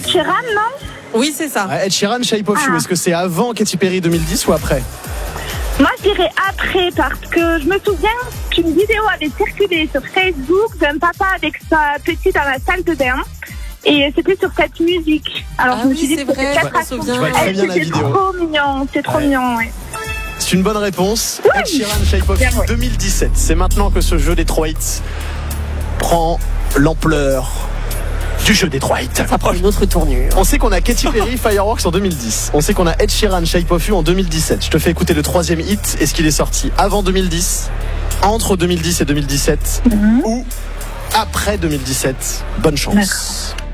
Sheeran, non? Oui, c'est ça. Ed Sheeran, Shape of You. Est-ce que c'est avant Katy Perry 2010 ou après? Moi, je dirais après, parce que je me souviens qu'une vidéo avait circulé sur Facebook d'un papa avec sa petite dans la salle de bain. Et c'était sur cette musique. Alors, je me suis dit c'est que c'était vrai, peut-être je me souviens. Je vois très bien la c'est vidéo. trop mignon, c'est trop mignon, ouais. C'est une bonne réponse. Ed Sheeran, Shape of You 2017. C'est maintenant que ce jeu Detroit prend l'ampleur du jeu Detroit. Ça prend une autre tournure. On sait qu'on a Katy Perry, Fireworks en 2010. On sait qu'on a Ed Sheeran, Shape of You en 2017. Je te fais écouter le troisième hit. Est-ce qu'il est sorti avant 2010, entre 2010 et 2017 ou après 2017? Bonne chance. D'accord.